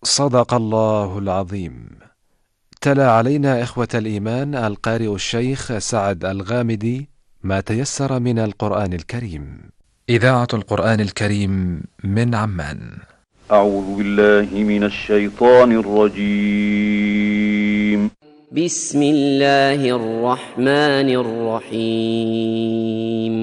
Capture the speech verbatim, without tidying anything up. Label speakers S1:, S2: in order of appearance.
S1: صدق الله العظيم. تلا علينا إخوة الإيمان القارئ الشيخ سعد الغامدي ما تيسر من القرآن الكريم. إذاعة القرآن الكريم من عمان.
S2: أعوذ بالله من الشيطان الرجيم.
S3: بسم الله الرحمن الرحيم.